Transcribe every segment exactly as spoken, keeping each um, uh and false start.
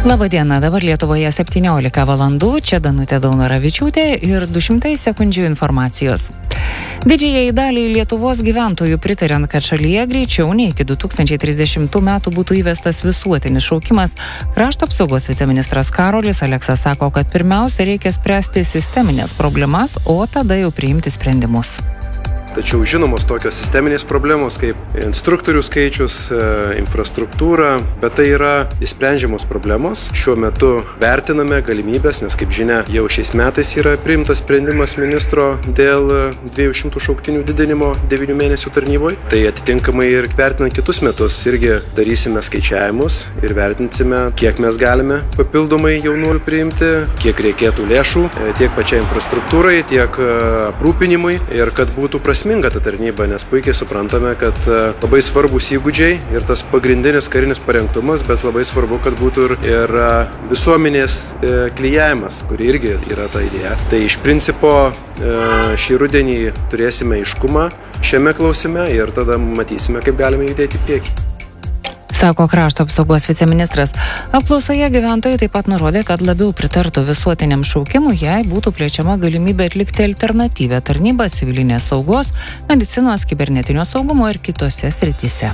Labą dieną, dabar Lietuvoje septyniolika valandų, čia Danutė Daunoravičiūtė ir du šimtai sekundžių informacijos. Didžiajai daliai Lietuvos gyventojų pritariant, kad šalyje greičiau nei iki du tūkstančiai trisdešimtų metų būtų įvestas visuotinis šaukimas, krašto apsaugos viceministras Karolis Aleksas sako, kad pirmiausia reikia spręsti sisteminės problemas, o tada jau priimti sprendimus. Tačiau žinomos tokios sisteminės problemos kaip instruktorių skaičius, infrastruktūra, bet tai yra įsprendžiamos problemos. Šiuo metu vertiname galimybės, nes kaip žinia, jau šiais metais yra priimtas sprendimas ministro dėl dviejų šimtų šauktinių didinimo devynių mėnesių tarnyboje. Tai atitinkamai ir vertinant kitus metus irgi darysime skaičiavimus ir vertinsime, kiek mes galime papildomai jaunuolių priimti, kiek reikėtų lėšų tiek pačiai infrastruktūrai, tiek aprūpinimui ir kad būtų prasminga ta tarnyba, nes puikiai suprantame, kad labai svarbus įgūdžiai ir tas pagrindinis karinis parengtumas, bet labai svarbu, kad būtų ir, ir visuomenės klijavimas, kuri irgi yra ta idėja. Tai iš principo šį rudenį turėsime aiškumą šiame klausime ir tada matysime, kaip galime judėti į priekį. Sako krašto apsaugos viceministras. Apklausoje gyventojai taip pat nurodė, kad labiau pritartų visuotiniam šaukimui, jei būtų plečiama galimybė atlikti alternatyvią tarnybą civilinės saugos, medicinos, kibernetinio saugumo ir kitose srityse.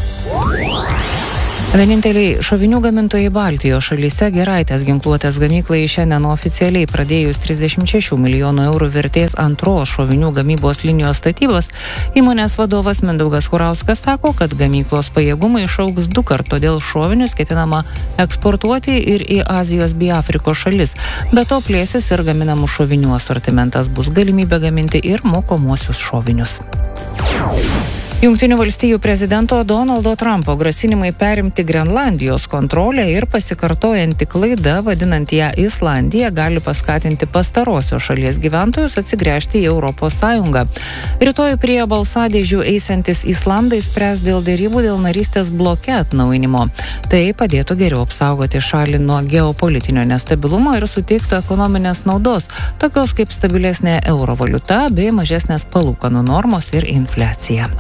Vieninteliai šovinių gamintojai Baltijos šalyse Giraitės ginkluotės gamyklai šiandien oficialiai pradėjus trisdešimt šešių milijonų eurų vertės antros šovinių gamybos linijos statybos, įmonės vadovas Mindaugas Kurauskas sako, kad gamyklos pajėgumai išaugs du kart, todėl šovinius ketinama eksportuoti ir į Azijos bei Afrikos šalis. Be to plėsis ir gaminamų šovinių asortimentas, bus galimybė gaminti ir mokomuosius šovinius. Jungtinių valstijų prezidento Donaldo Trumpo grasinimai perimti Grenlandijos kontrolę ir pasikartojanti klaida, vadinant ją Islandija, gali paskatinti pastarosios šalies gyventojus atsigręžti į Europos Sąjungą. Rytoj prie balsadėžių eisantis Islandai spręs dėl dėrybų dėl narystės bloke atnaujinimo. Tai padėtų geriau apsaugoti šalį nuo geopolitinio nestabilumo ir suteiktų ekonominės naudos, tokios kaip stabilesnė euro valiuta bei mažesnės palūkanų normos ir infliacija.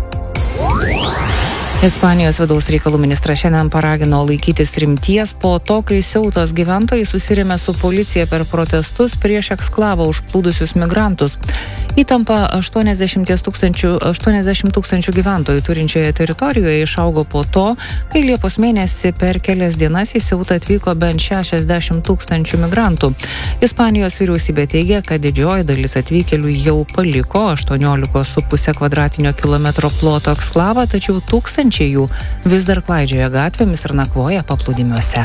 Ispanijos vidaus reikalų ministras šiandien paragino laikytis rimties po to, kai Ceutos gyventojai susirėmė su policija per protestus prieš eksklavą užplūdusius migrantus. Įtampa aštuoniasdešimt tūkstančių gyventojų turinčioje teritorijoje išaugo po to, kai Liepos mėnesį per kelias dienas į Ceutą atvyko bent šešiasdešimt tūkstančių migrantų. Ispanijos vyriausybė teigia, kad didžioji dalis atvykėlių jau paliko aštuoniolika su puse kvadratinio kilometro ploto eksklavą, tačiau tūkstančiai jų vis dar klaidžioja gatvėmis ir nakvoja paplūdimiuose.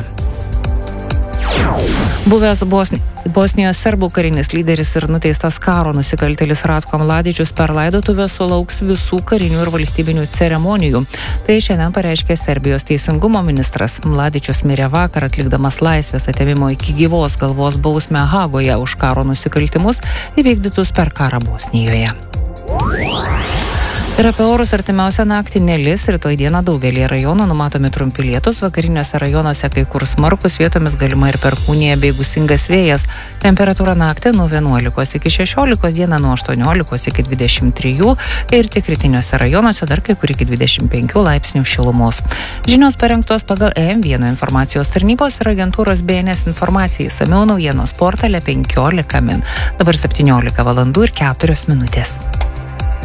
Buvęs Bosni... Bosnijos serbų karinis lyderis ir nuteistas karo nusikaltėlis Ratko Mladičius per laidotuvę sulauks visų karinių ir valstybinių ceremonijų. Tai šiandien pareiškė Serbijos teisingumo ministras. Mladičius mirė vakar atlikdamas laisvės atėmimo iki gyvos galvos bausmę Hagoje už karo nusikaltimus įvykdytus per karą Bosnijoje. Ir apie orus artimiausią naktį nelis, rytoj dieną daugelį rajonų numatomi trumpi lietūs, vakariniuose rajonuose kai kur smarkus, vietomis galima ir perkūnija bei gūsingas vėjas. Temperatūra naktį nuo vienuolikos iki šešiolikos, dieną nuo aštuoniolikos iki dvidešimt trijų ir tik rytiniuose rajonuose dar kai kur iki dvidešimt penkių laipsnių šilumos. Žinios parengtos pagal E M vienas informacijos tarnybos ir agentūros B N S informacijai, išsamiau naujienos portale penkiolika min. Dabar septyniolika valandų ir keturios minutės.